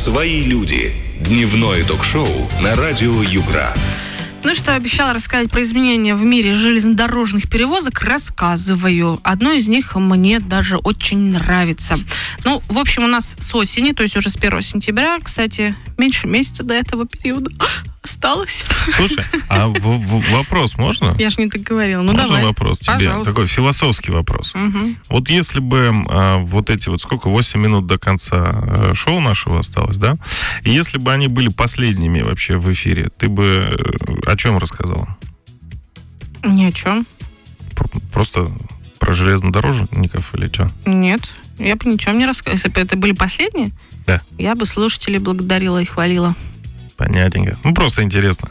«Свои люди». Дневное ток-шоу на радио Югра. Ну что, обещала рассказать про изменения в мире железнодорожных перевозок, рассказываю. Одно из них мне даже очень нравится. Ну, в общем, у нас с осени, то есть уже с 1 сентября, кстати, меньше месяца до этого периода осталось. Слушай, а вопрос можно? Я ж не так говорила. Ну, можно давай. Вопрос тебе? Пожалуйста. Такой философский вопрос. Угу. Вот если бы вот эти вот сколько, 8 минут до конца шоу нашего осталось, да? И если бы они были последними вообще в эфире, ты бы о чем рассказала? Ни о чем. Просто про железнодорожников или что? Нет, я бы ничем не рассказала. Если бы это были последние, да, я бы слушателей благодарила и хвалила. Понятненько. Ну, просто интересно.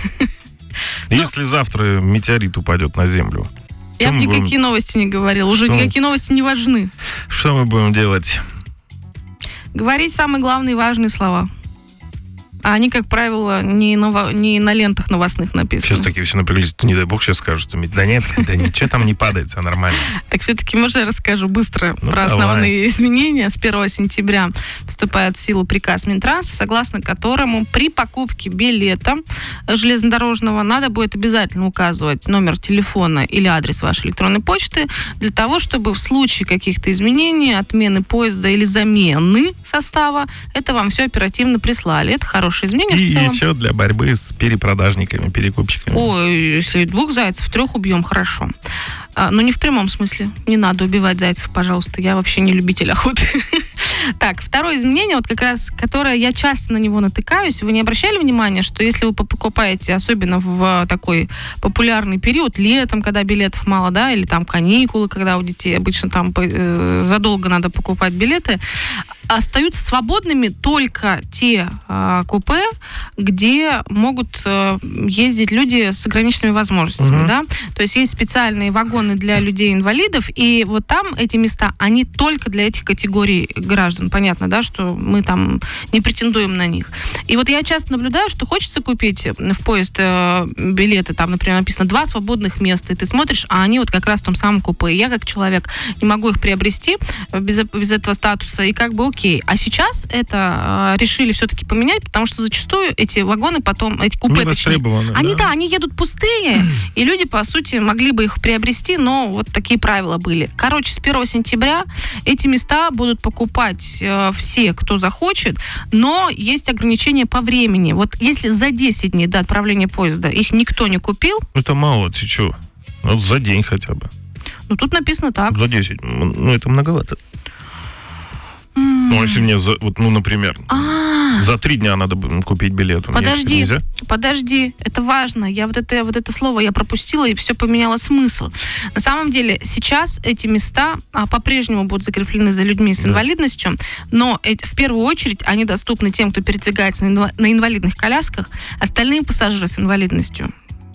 Если завтра метеорит упадет на Землю, я бы никакие новости не говорила. Уже никакие новости не важны. Что мы будем делать? Говорить самые главные важные слова. А они, как правило, не на лентах новостных написаны. Сейчас такие все напряглись. Не дай бог сейчас скажут, что да нет, да ничего там не падает, все нормально. Так все-таки, может, я расскажу быстро про основные изменения. С 1 сентября вступает в силу приказ Минтранса, согласно которому при покупке билета железнодорожного надо будет обязательно указывать номер телефона или адрес вашей электронной почты для того, чтобы в случае каких-то изменений, отмены поезда или замены состава, это вам все оперативно прислали. Это хорошее изменение в целом. И еще для борьбы с перепродажниками, перекупщиками. Ой, если 2 зайцев 3 убьем, хорошо. Но не в прямом смысле. Не надо убивать зайцев, пожалуйста. Я вообще не любитель охоты. Так, второе изменение, вот как раз, которое я часто на него натыкаюсь. Вы не обращали внимания, что если вы покупаете, особенно в такой популярный период, летом, когда билетов мало, да, или там каникулы, когда у детей обычно там задолго надо покупать билеты, остаются свободными только те купе, где могут ездить люди с ограниченными возможностями, да. То есть есть специальные вагоны для людей-инвалидов, и вот там эти места, они только для этих категорий граждан. Понятно, да, что мы там не претендуем на них. И вот я часто наблюдаю, что хочется купить в поезд билеты, там, например, написано 2 свободных места, и ты смотришь, а они вот как раз в том самом купе. И я, как человек, не могу их приобрести без этого статуса, и как бы окей. А сейчас это решили все-таки поменять, потому что зачастую эти вагоны потом, эти купе, точнее, они едут пустые, и люди, по сути, могли бы их приобрести, но вот такие правила были. Короче, с 1 сентября эти места будут покупать все, кто захочет, но есть ограничения по времени. Вот если за 10 дней до отправления поезда их никто не купил... Это мало, ты что? Вот за день хотя бы. Ну, тут написано так. За 10. Ну, это многовато. Ну, если мне, например, за 3 дня надо купить билет. Подожди, это важно. Я вот это слово я пропустила, и все поменяло смысл. На самом деле, сейчас эти места по-прежнему будут закреплены за людьми с инвалидностью, но в первую очередь они доступны тем, кто передвигается на инвалидных колясках, остальные пассажиры с инвалидностью.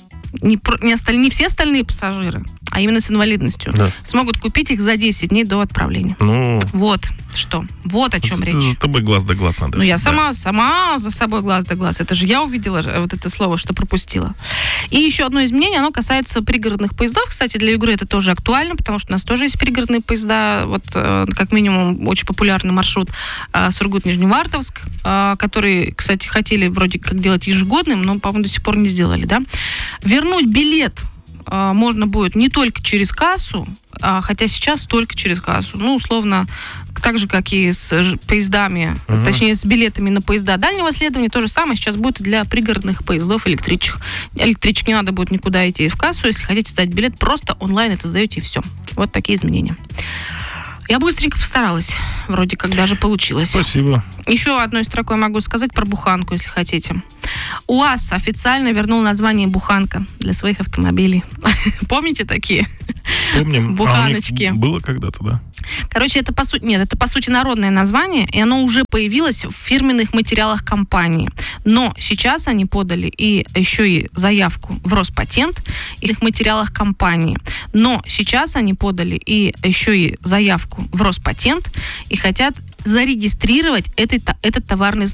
Не все остальные пассажиры, а именно с инвалидностью, смогут купить их за 10 дней до отправления. Ну, вот о чем речь. За тобой глаз да глаз надо. Ну, я сама за собой глаз да глаз. Это же я увидела вот это слово, что пропустила. И еще одно изменение, оно касается пригородных поездов. Кстати, для Югры это тоже актуально, потому что у нас тоже есть пригородные поезда. Вот, как минимум, очень популярный маршрут Сургут-Нижневартовск, который, кстати, хотели вроде как делать ежегодным, но, по-моему, до сих пор не сделали, да? Вернуть билет можно будет не только через кассу, хотя сейчас только через кассу. Ну, условно, так же, как и с поездами, точнее, с билетами на поезда дальнего следования, то же самое сейчас будет и для пригородных поездов, электричек. Электричек не надо будет никуда идти в кассу. Если хотите сдать билет, просто онлайн это сдаете, и все. Вот такие изменения. Я быстренько постаралась. Вроде как даже получилось. Спасибо. Еще одной строкой могу сказать про буханку, если хотите. УАЗ официально вернул название «Буханка» для своих автомобилей. Помните такие? Помним. Буханочки. Было когда-то, да? Короче, это по сути народное название, и оно уже появилось в фирменных материалах компании. Но сейчас они подали и еще и заявку в Роспатент в их материалах компании. Но сейчас они подали и еще и заявку в Роспатент и хотят зарегистрировать этот товарный знак.